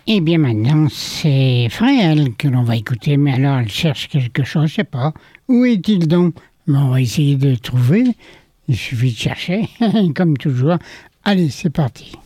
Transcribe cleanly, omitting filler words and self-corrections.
Eh bien maintenant, c'est Fréhel que l'on va écouter, mais alors elle cherche quelque chose, je sais pas. Où est-il donc? Mais on va essayer de trouver, il suffit de chercher, comme toujours. Allez, c'est parti.